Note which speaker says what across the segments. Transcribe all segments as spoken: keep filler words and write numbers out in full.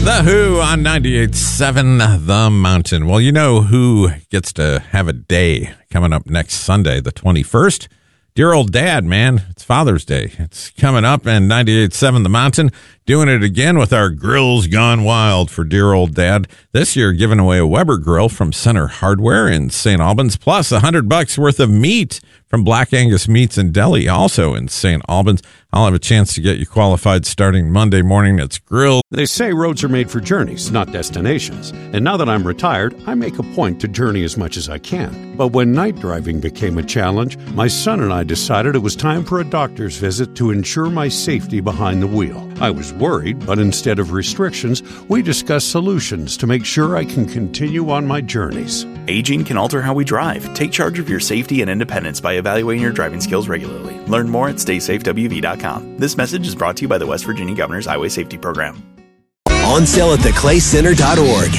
Speaker 1: The Who on ninety-eight point seven The Mountain. Well, you know who gets to have a day coming up next Sunday, the twenty-first? Dear old dad, man. It's Father's Day. It's coming up, and ninety-eight point seven The Mountain doing it again with our Grills Gone Wild for dear old dad. This year, giving away a Weber grill from Center Hardware in Saint Albans, plus a hundred bucks worth of meat from Black Angus Meats and Deli, also in Saint Albans. I'll have a chance to get you qualified starting Monday morning. It's grilled.
Speaker 2: They say roads are made for journeys, not destinations. And now that I'm retired, I make a point to journey as much as I can. But when night driving became a challenge, my son and I decided it was time for a doctor's visit to ensure my safety behind the wheel. I was worried, but instead of restrictions, we discussed solutions to make sure I can continue on my journeys.
Speaker 3: Aging can alter how we drive. Take charge of your safety and independence by evaluating your driving skills regularly. Learn more at stay safe w v dot com. This message is brought to you by the West Virginia Governor's Highway Safety Program.
Speaker 4: On sale at the clay center dot org.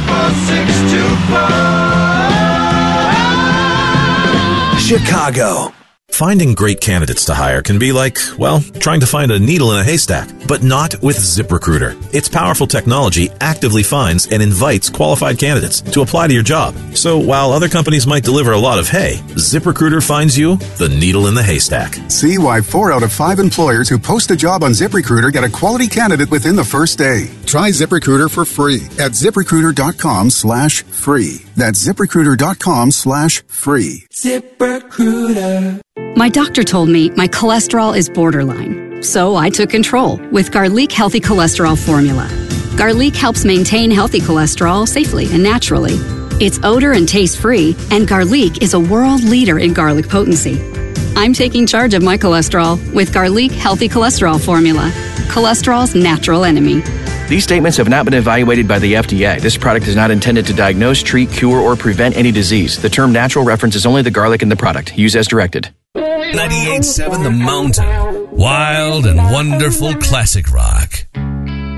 Speaker 4: Chicago.
Speaker 5: Finding great candidates to hire can be like, well, trying to find a needle in a haystack, but not with ZipRecruiter. Its powerful technology actively finds and invites qualified candidates to apply to your job. So while other companies might deliver a lot of hay, ZipRecruiter finds you the needle in the haystack.
Speaker 6: See why four out of five employers who post a job on ZipRecruiter get a quality candidate within the first day. Try ZipRecruiter for free at ZipRecruiter.com slash free. That's ZipRecruiter.com slash free.
Speaker 7: ZipRecruiter. My doctor told me my cholesterol is borderline, so I took control with Garlic Healthy Cholesterol Formula. Garlic helps maintain healthy cholesterol safely and naturally. It's odor and taste-free, and Garlic is a world leader in garlic potency. I'm taking charge of my cholesterol with Garlic Healthy Cholesterol Formula, cholesterol's natural enemy.
Speaker 8: These statements have not been evaluated by the F D A. This product is not intended to diagnose, treat, cure, or prevent any disease. The term natural references only the garlic in the product. Use as directed.
Speaker 9: ninety-eight point seven The Mountain. Wild and wonderful classic rock.